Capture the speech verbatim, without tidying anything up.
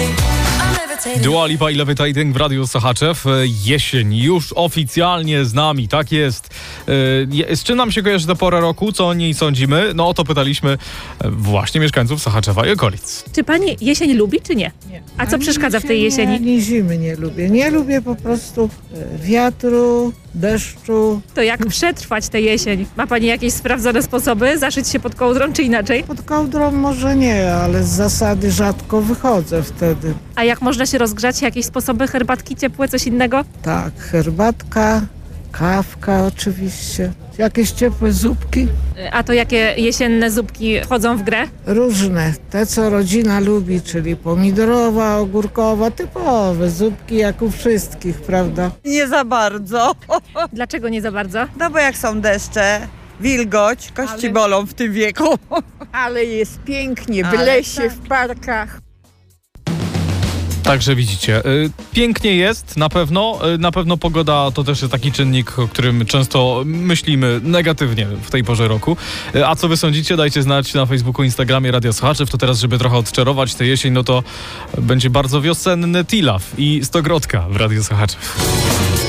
Dua Lipa i Levitating w Radiu Sochaczew. Jesień już oficjalnie z nami, tak jest. Z czym nam się kojarzy ta pora roku? Co o niej sądzimy? No o to pytaliśmy właśnie mieszkańców Sochaczewa i okolic. Czy pani jesień lubi, czy nie? Nie. A co Ani przeszkadza w tej jesieni, jesieni? Ani zimy nie lubię. Nie lubię po prostu wiatru, deszczu. To jak przetrwać tę jesień? Ma pani jakieś sprawdzone sposoby? Zaszyć się pod kołdrą, czy inaczej? Pod kołdrą może nie, ale z zasady rzadko wychodzę wtedy. A jak można się rozgrzać? Jakieś sposoby? Herbatki ciepłe, coś innego? Tak, herbatka, kawka oczywiście, jakieś ciepłe zupki. A to jakie jesienne zupki wchodzą w grę? Różne, te co rodzina lubi, czyli pomidorowa, ogórkowa, typowe zupki jak u wszystkich, prawda? Nie za bardzo, Dlaczego nie za bardzo? no bo jak są deszcze, wilgoć, kości Ale- bolą w tym wieku. Ale jest pięknie, w Ale lesie, tak. w parkach. Także widzicie, y, pięknie jest na pewno, y, na pewno pogoda to też jest taki czynnik, o którym często myślimy negatywnie w tej porze roku. Y, a co wy sądzicie? Dajcie znać na Facebooku, Instagramie Radio Sochaczew. To teraz, żeby trochę odczarować tę jesień, no to będzie bardzo wiosenny Tilaf i Stogrodka w Radio Sochaczew.